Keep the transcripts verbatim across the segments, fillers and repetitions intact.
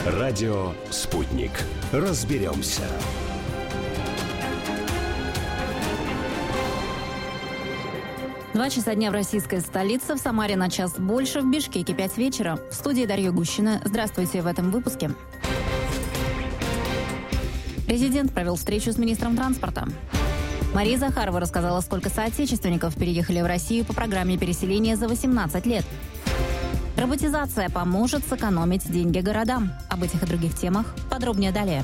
Радио «Спутник». Разберемся. Два часа дня в российской столице, в Самаре на час больше, в Бишкеке пять вечера. В студии Дарья Гущина. Здравствуйте в этом выпуске. Президент провел встречу с министром транспорта. Мария Захарова рассказала, сколько соотечественников переехали в Россию по программе переселения за восемнадцать лет. Роботизация поможет сэкономить деньги городам. Об этих и других темах подробнее далее.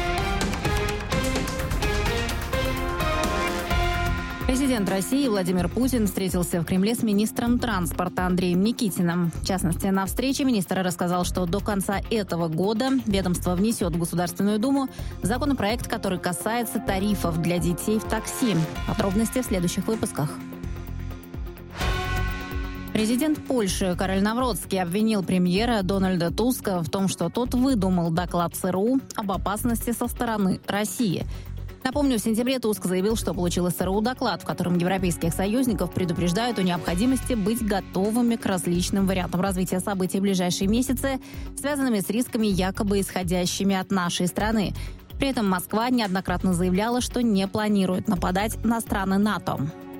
Президент России Владимир Путин встретился в Кремле с министром транспорта Андреем Никитиным. В частности, на встрече министр рассказал, что до конца этого года ведомство внесет в Государственную Думу законопроект, который касается тарифов для детей в такси. Подробности в следующих выпусках. Президент Польши Кароль Навроцкий обвинил премьера Дональда Туска в том, что тот выдумал доклад ЦРУ об опасности со стороны России. Напомню, в сентябре Туск заявил, что получил из ЦРУ доклад, в котором европейских союзников предупреждают о необходимости быть готовыми к различным вариантам развития событий в ближайшие месяцы, связанными с рисками, якобы исходящими от нашей страны. При этом Москва неоднократно заявляла, что не планирует нападать на страны НАТО.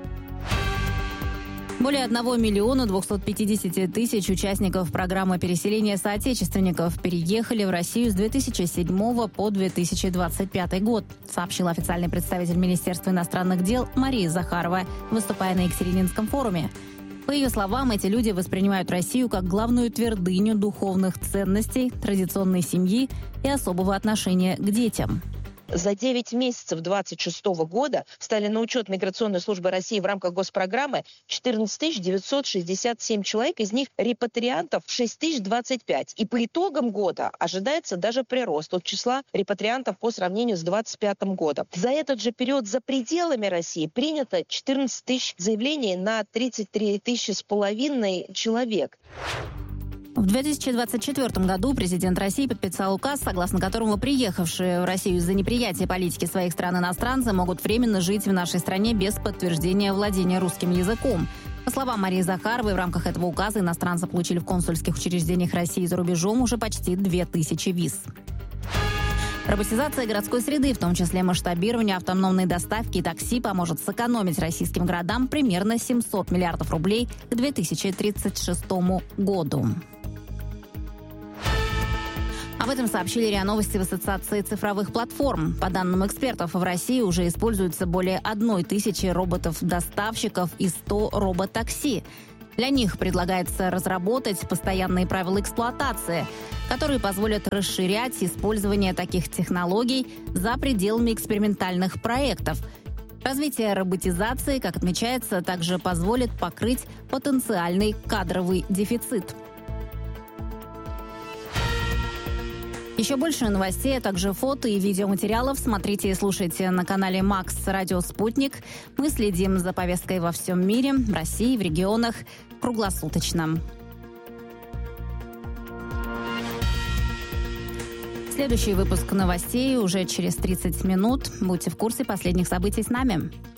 Более одного миллиона двухсот пятидесяти тысяч участников программы переселения соотечественников переехали в Россию с две тысячи седьмого по две тысячи двадцать пятый год, сообщил официальный представитель Министерства иностранных дел Мария Захарова, выступая на Екатерининском форуме. По ее словам, эти люди воспринимают Россию как главную твердыню духовных ценностей, традиционной семьи и особого отношения к детям. За девять месяцев двадцать шестого года встали на учет Миграционной службы России в рамках госпрограммы четырнадцать тысяч девятьсот шестьдесят семь человек, из них репатриантов шесть тысяч двадцать пять. И по итогам года ожидается даже прирост от числа репатриантов по сравнению с двадцать пятым годом. За этот же период за пределами России принято четырнадцать тысяч заявлений на тридцать три тысячи с половиной человек. В две тысячи двадцать четвёртом году президент России подписал указ, согласно которому приехавшие в Россию из-за неприятия политики своих стран иностранцы могут временно жить в нашей стране без подтверждения владения русским языком. По словам Марии Захаровой, в рамках этого указа иностранцы получили в консульских учреждениях России за рубежом уже почти две тысячи виз. Роботизация городской среды, в том числе масштабирование автономной доставки и такси, поможет сэкономить российским городам примерно семьсот миллиардов рублей к две тысячи тридцать шестому году. Об этом сообщили РИА Новости в Ассоциации цифровых платформ. По данным экспертов, в России уже используется более одной тысячи роботов-доставщиков и сто робот-такси. Для них предлагается разработать постоянные правила эксплуатации, которые позволят расширять использование таких технологий за пределами экспериментальных проектов. Развитие роботизации, как отмечается, также позволит покрыть потенциальный кадровый дефицит. Еще больше новостей, а также фото и видеоматериалов смотрите и слушайте на канале Макс Радио Спутник. Мы следим за повесткой во всем мире, в России, в регионах круглосуточно. Следующий выпуск новостей уже через тридцать минут. Будьте в курсе последних событий с нами.